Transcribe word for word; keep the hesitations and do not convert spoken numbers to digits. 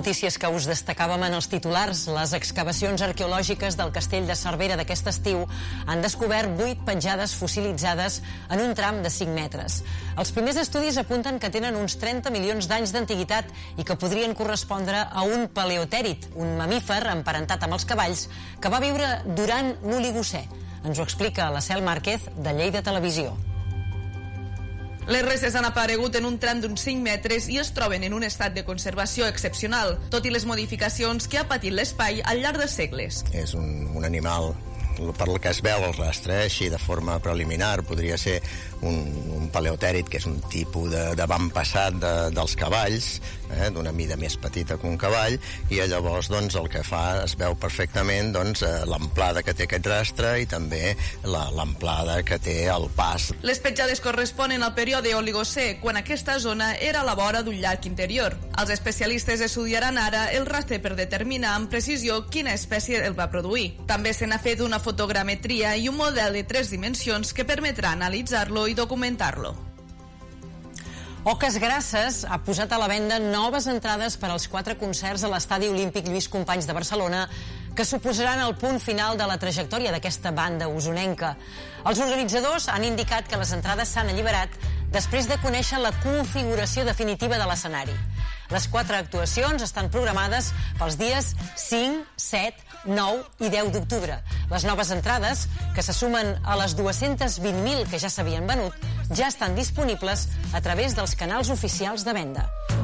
notícies que us destacàvem en els titulars. Les excavacions arqueològiques del castell de Cervera d'aquest estiu han descobert vuit petjades fossilitzades en un tram de cinc metres. Els primers estudis apunten que tenen uns trenta milions d'anys d'antiguitat i que podrien correspondre a un paleotèrid, un mamífer emparentat amb els cavalls, que va viure durant l'Oligocè. Ens ho explica la Cel Márquez, de Lleida Televisió. Les restes han aparegut en un tram d'uns cinc metres i es troben en un estat de conservació excepcional, tot i les modificacions que ha patit l'espai al llarg dels segles. És un, un animal, per el que es veu el rastre, així de forma preliminar, podria ser un, un paleotèrid, que és un tipus de, de passat de, dels cavalls, eh, d'una mida més petita que un cavall, i llavors doncs, el que fa es veu perfectament doncs, l'amplada que té aquest rastre i també l'amplada que té el pas. Les petjades corresponen al període Oligocè, quan aquesta zona era a la vora d'un llac interior. Els especialistes estudiaran ara el rastre per determinar amb precisió quina espècie el va produir. També se n'ha fet una fotogrametria i un model de tres dimensions que permetrà analitzar-lo i documentar-lo. Oques Grasses ha posat a la venda noves entrades per als quatre concerts a l'Estadi Olímpic Lluís Companys de Barcelona, que suposaran el punt final de la trajectòria d'aquesta banda usonenca. Els organitzadors han indicat que les entrades s'han alliberat després de conèixer la configuració definitiva de l'escenari. Les quatre actuacions estan programades pels dies cinc, set, nou i deu d'octubre. Les noves entrades, que se sumen a les dues-centes vint mil que ja s'havien venut, ja estan disponibles a través dels canals oficials de venda.